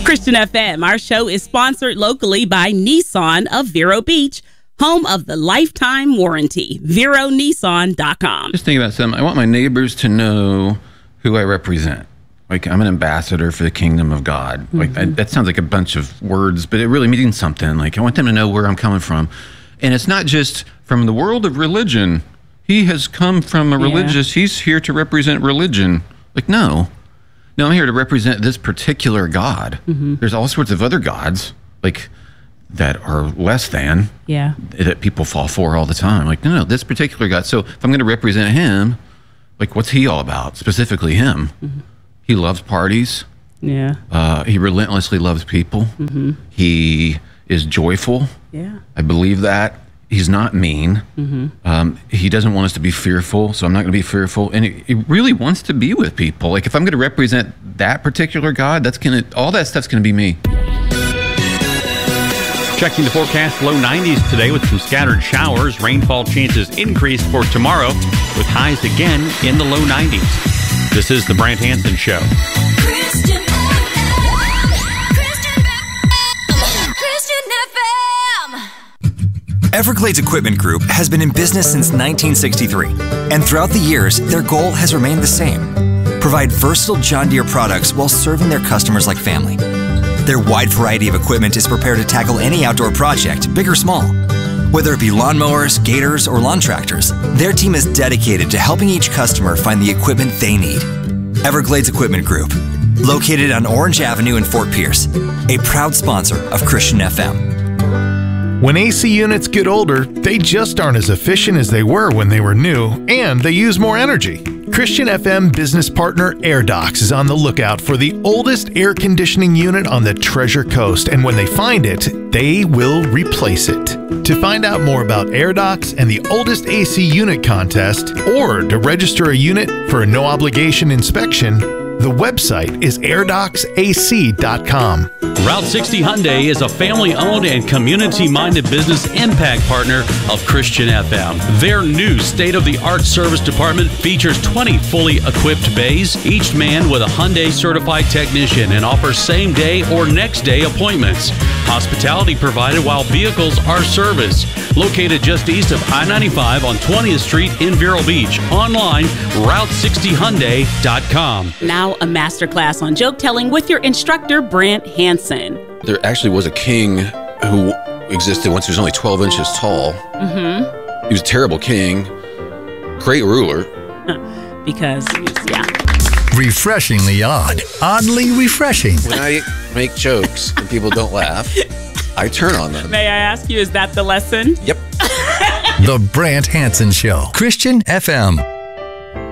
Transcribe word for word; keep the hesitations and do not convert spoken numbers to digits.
Christian F M, our show is sponsored locally by Nissan of Vero Beach, home of the lifetime warranty. Vero Nissan dot com. Just think about something. I want my neighbors to know who I represent. Like, I'm an ambassador for the kingdom of God. Mm-hmm. Like, I, that sounds like a bunch of words, but it really means something. Like, I want them to know where I'm coming from. And it's not just from the world of religion. He has come from a religious, yeah. He's here to represent religion. Like, no. No, I'm here to represent this particular God. Mm-hmm. There's all sorts of other gods, like, that are less than, yeah, that people fall for all the time. Like, no, no, this particular God. So if I'm going to represent him, like, what's he all about? Specifically him. Mm-hmm. He loves parties. Yeah. Uh, he relentlessly loves people. Mm-hmm. He is joyful. Yeah. I believe that. He's not mean. Mm-hmm. Um, he doesn't want us to be fearful, so I'm not going to be fearful. And he, he really wants to be with people. Like, if I'm going to represent that particular God, that's going to, all that stuff's going to be me. Checking the forecast, low nineties today with some scattered showers. Rainfall chances increase for tomorrow with highs again in the low nineties. This is the Brant Hansen Show. Christian Everglades Equipment Group has been in business since nineteen sixty-three, and throughout the years, their goal has remained the same: provide versatile John Deere products while serving their customers like family. Their wide variety of equipment is prepared to tackle any outdoor project, big or small. Whether it be lawnmowers, gators, or lawn tractors, their team is dedicated to helping each customer find the equipment they need. Everglades Equipment Group, located on Orange Avenue in Fort Pierce, a proud sponsor of Christian F M. When A C units get older, they just aren't as efficient as they were when they were new, and they use more energy. Christian F M business partner AirDocs is on the lookout for the oldest air conditioning unit on the Treasure Coast, and when they find it, they will replace it. To find out more about AirDocs and the oldest A C unit contest, or to register a unit for a no-obligation inspection, the website is air docs A C dot com. Route sixty Hyundai is a family-owned and community-minded business impact partner of Christian F M. Their new state-of-the-art service department features twenty fully equipped bays, each manned with a Hyundai-certified technician, and offers same-day or next-day appointments. Hospitality provided while vehicles are serviced. Located just east of I ninety-five on twentieth Street in Vero Beach. Online, route sixty hyundai dot com. Now a masterclass on joke telling with your instructor, Brant Hansen. There actually was a king who existed once. He was only twelve inches tall. Mm-hmm. He was a terrible king, great ruler. Because, yeah. Refreshingly odd. Oddly refreshing. When I make jokes and people don't laugh, I turn on them. May I ask you, is that the lesson? Yep. The Brant Hansen Show. Christian F M.